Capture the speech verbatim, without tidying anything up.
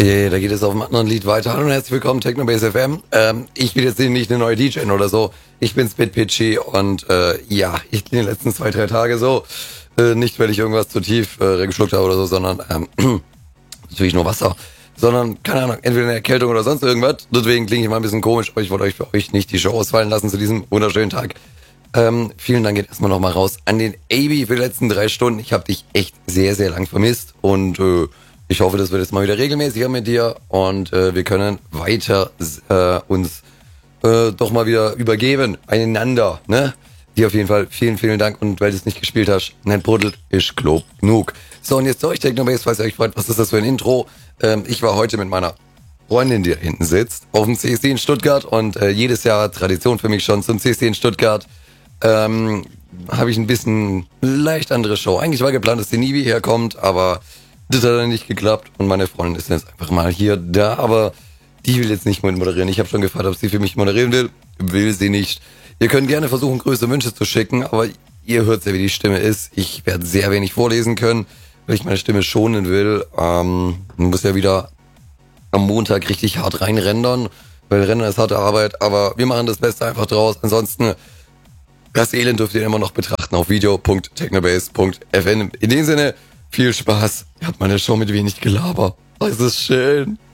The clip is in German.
Okay, da geht es auf einem anderen Lied weiter. Hallo und herzlich willkommen, Technobase F M. Ähm, ich bin jetzt nicht eine neue D J oder so. Ich bin Spitpitchy und äh, ja, ich bin die letzten zwei, drei Tage so. Äh, nicht, weil ich irgendwas zu tief äh, geschluckt habe oder so, sondern ähm, natürlich nur Wasser. Sondern, keine Ahnung, entweder eine Erkältung oder sonst irgendwas. Deswegen klinge ich mal ein bisschen komisch, aber ich wollte euch für euch nicht die Show ausfallen lassen zu diesem wunderschönen Tag. Ähm, vielen Dank geht erstmal nochmal raus an den A B für die letzten drei Stunden. Ich habe dich echt sehr, sehr lang vermisst und äh, ich hoffe, das wird jetzt mal wieder regelmäßiger mit dir und äh, wir können weiter äh, uns äh, doch mal wieder übergeben, einander, ne? Dir auf jeden Fall vielen, vielen Dank und weil du es nicht gespielt hast, nein, Puddel ist Glob genug. So, und jetzt zu euch Technobase, falls ihr euch freut, was ist das für ein Intro? Ähm, ich war heute mit meiner Freundin, die da hinten sitzt, auf dem C S D in Stuttgart und äh, jedes Jahr Tradition für mich schon zum C S D in Stuttgart. Ähm, habe ich ein bisschen leicht andere Show. Eigentlich war geplant, dass die Nivi herkommt, aber das hat dann nicht geklappt und meine Freundin ist jetzt einfach mal hier da, aber die will jetzt nicht mit moderieren. Ich habe schon gefragt, ob sie für mich moderieren will. Will sie nicht. Ihr könnt gerne versuchen, größere Wünsche zu schicken, aber ihr hört ja, wie die Stimme ist. Ich werde sehr wenig vorlesen können, weil ich meine Stimme schonen will. Ähm, man muss ja wieder am Montag richtig hart reinrendern, weil Rendern ist harte Arbeit, aber wir machen das Beste einfach draus. Ansonsten, das Elend dürft ihr immer noch betrachten auf video punkt technobase punkt f m. In dem Sinne, viel Spaß. Ihr habt meine Show mit wenig Gelaber. Das ist schön.